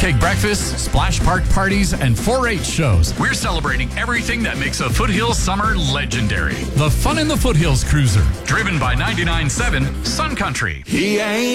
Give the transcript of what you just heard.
pancake breakfasts, splash park parties, and 4-H shows. We're celebrating everything that makes a Foothills summer legendary. The Fun in the Foothills Cruiser, driven by 99.7 Sun Country. He ain't